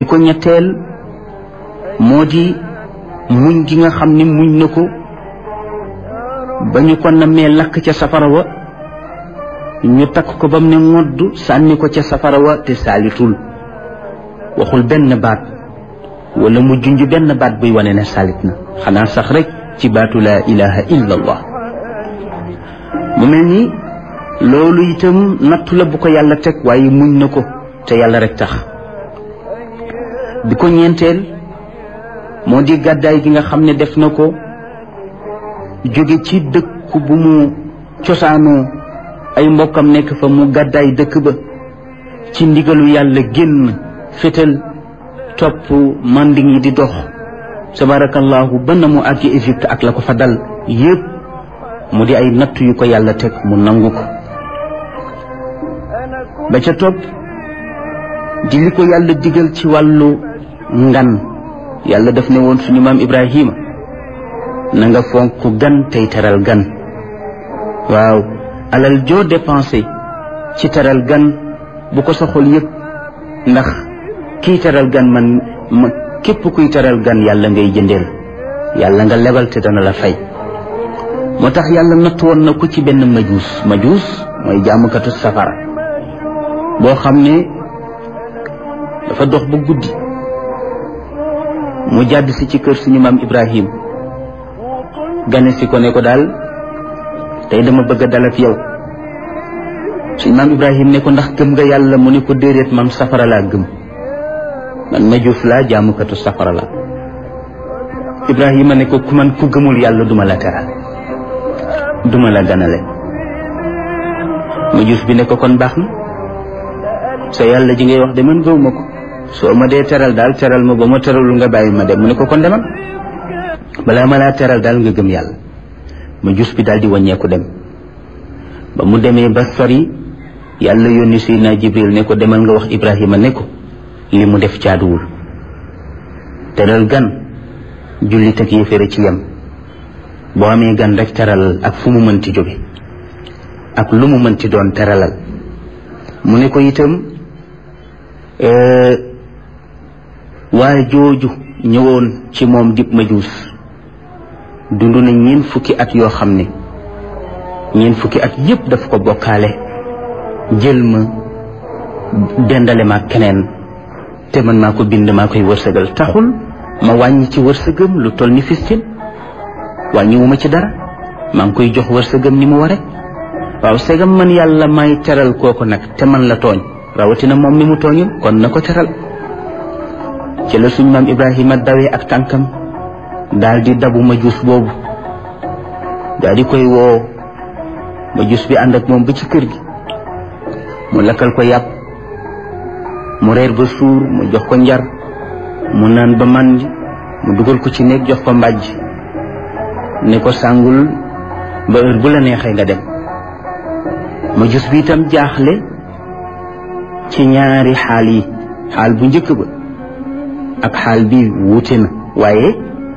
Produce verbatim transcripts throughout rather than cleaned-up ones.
ko ñetteel moo di muñ gi nga xam ne muñ na ko ba ñu ko namee lakk ca safara wa ñu takk ko ba mu ne ngodd sànni ko ca safara wa te saalitul waxul benn baat wala mu junj benn baat buy wane ne salit na xanaa sax rek ci baatu laa ilaha illa allah mu mel ni loolu itam nattu la bu ko yàlla teg waaye muñ na ko te yàlla rek tax bi ko ñeenteel moo di gàddaay gi nga xam ne def na ko jóge ci dëkk bu mu cosaanoo ay mbokkam nekk fa mu gàddaay dëkk ba ci ndigalu yàlla génn fétal topp manding yi di dox tabarakallahu ba na mu àggi Égypte ak la ko fa dal yépp mu di ay natt yu ko yàlla teg mu nangu ko ba ca topp di li ko yàlla digal ci wàllu ngan yàlla daf ne woon suñu maam Ibrahima na nga fonk gan tey teral gan waaw alal joo dépensé ci teral gan bu ko soxol yëpp ndax kii teral gan man ma képp kuy teral gan yàlla ngay jëndeel yàlla nga lebal te dana la fay moo tax yàlla natt woon na ko ci benn majuus majuus mooy jaamukatu safara boo xam ne dafa dox ba guddi mu jàdd si ci kër suñu maam Ibrahim gane si ko ne ko daal tey dama bëgg a dal ak yow suñu maam Ibrahim ne ko ndax gëm nga yàlla mu ne ko déedéet man safara laa gëm man majuus laa jaamukatu safara la Ibrahima ne ko ku man ku gëmul yàlla duma la teral duma la ganale majuus bi ne ko kon baax na sa yàlla ji ngay wax de man gëwuma ko soo ma dee teral daal teral ma ba ma teralul nga bàyyi ma dem mu ne ko kon demal balaa ma laa teral daal nga gëm yàlla majuus bi daal di wàññeeku dem ba mu demee ba sori yàlla yónni Seydina Jibril ne ko demal nga wax Ibrahima ne ko li mu def jaaduwul teral gan jullit ak yéeféer ci yem boo amee gan rek teralal ak fu mu mënti jóge ak lu mu mënti doon teralal mu ne ko itam waaye jooju ñëwoon ci moom dib majuus dund na ñeent fukki at yoo xam ne ñeent fukki at yépp daf ko bokkaale jël ma dendale ma keneen te man maa ko bind maa koy wërsëgal taxul ma wàññi ci wërsëgam lu toll ni fistin wàññiwuma ci dara maa ngi koy jox wërsëgam ni mu ware waaw segam man yàlla may teral kooku nag te man la tooñ rawatina moom mi mu tooñul kon na ko teral ci la suñ maam Ibrahima dawee ak tànkam daal di dabu majuus boobu daal di koy woo majuus bi ànd ak moom ba ci kër gi mu lakkal ko yàpp mu reer ba suur mu jox ko njar mu naan ba màndi mu dugal ko ci néeg jox ko mbàjj ne ko sàngul ba heure bu la neexee nga dem majuus bi itam jaaxle ci ñaari xaal yi xaal bu njëkk ba ak xaal bi wuute na waaye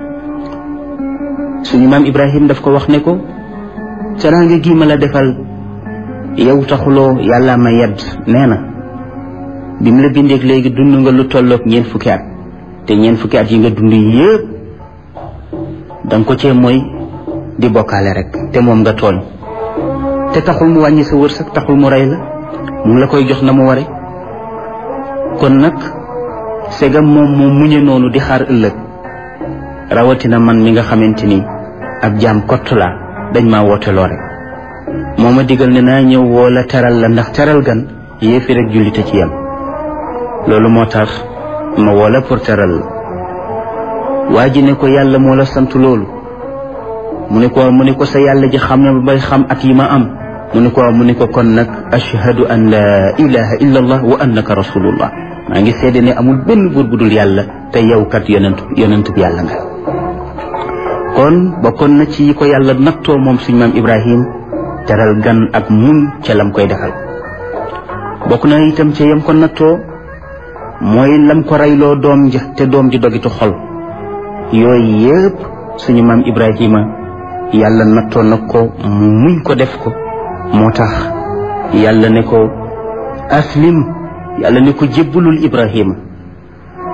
suñu maam Ibrahim daf ko wax ne ko teraanga gi ma la defal yow taxuloo yàlla ma yedd nee na bi mu la bindeeg léegi dund nga lu tolloog ñeent fukki at te ñeent fukki at yi nga dund yépp danga ko cee mooy di bokkaale rek te moom nga tooñ te taxul mu wàññi sa wërsëg taxul mu rey la mu ngi la koy jox na mu ware kon nag segam moom moo muñe noonu di xaar ëllëg rawatina man mi nga xamante ni ab jaam kott laa dañ maa wooteloo rek moo ma digal ne naa ñëw woo la teral la ndax teral gan yéefi rek jullite ci yam loolu moo tax ma woo la pour teral la waa ji ne ko yàlla moo la sant loolu mu ne ko mu ne ko sa yàlla ji xam ne bay xam at yi ma am mu ne ko mu ne ko kon nag ashhadu an la ilaha illa allah wa annaka rasulullah maa ngi seede ne amul benn buur bu dul yàlla te yow kat yonent yonent bi yàlla nga kon bokkoon na ci yi ko yàlla nattoo moom suñu maam Ibrahim teral gan ak muñ ca lam koy defal bokk na itam ca yam ko nattoo mooy lam ko reyloo doom ja te doom ji dogitu xol yooyu yëpp suñu maam Ibrahima yàlla nattoo na ko mu muñ ko def ko moo tax yàlla ne ko aslim yàlla ne ko jébbalul Ibrahima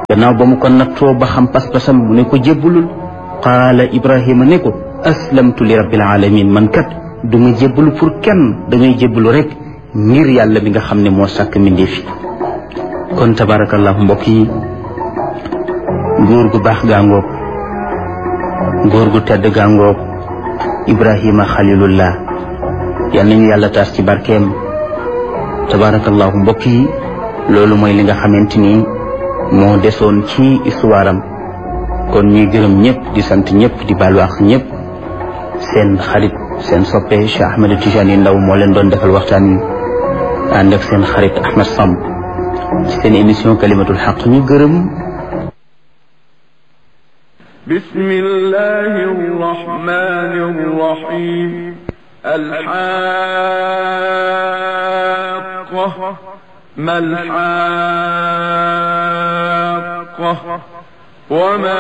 gannaaw ba mu ko nattoo ba xam pas-pasam mu ne ko jébbulul qaala Ibrahima ne ko aslamtu li rabbil alamin man kat du ma jébbalu pour kenn damay jébbalu rek ngir yàlla mi nga xam ne moo sàkk mbindeef yi kon tabarakallahu mbokk yi góor gu baax gaangoog góor gu tedd gaangoog Ibrahima xalilullah yal nañu yàlla taas ci barkeem tabarakallahu mbokk yi loolu mooy li nga xamante ni moo desoon ci histoire am kon ñuy gërëm ñëpp di sant ñëpp di baalu ak ñëpp seen xarit seen soppe Cheikh Ahmed Tidiane Ndao moo leen doon defal waxtaan wi ànd ak seen xarit Ahmed Samb ci seen émission kalimatul xaq ñu gërëm bismillahi rrahmani rrahim alxaqa malxaqa وما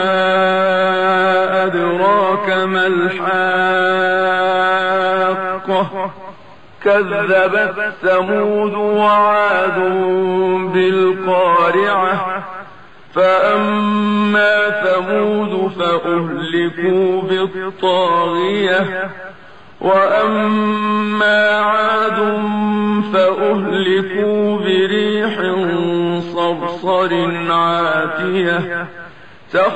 أدراك ما الحاقة كذبت ثمود وعاد بالقارعة فأما ثمود فأهلكوا بالطاغية وأما عاد فأهلكوا بريح صرصر عاتية